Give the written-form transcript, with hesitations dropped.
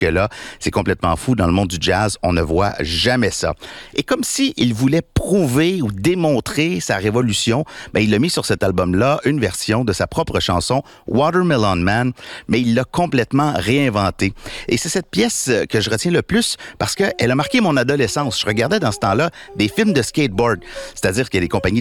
que là, c'est complètement fou. Dans le monde du jazz, on ne voit jamais ça. Et comme s'il voulait prouver ou démontrer sa révolution, il a mis sur cet album-là une version de sa propre chanson, Watermelon Man, mais il l'a complètement réinventée. Et c'est cette pièce que je retiens le plus parce qu'elle a marqué mon adolescence. Je regardais dans ce temps-là des films de skateboard, c'est-à-dire qu'il y a des compagnies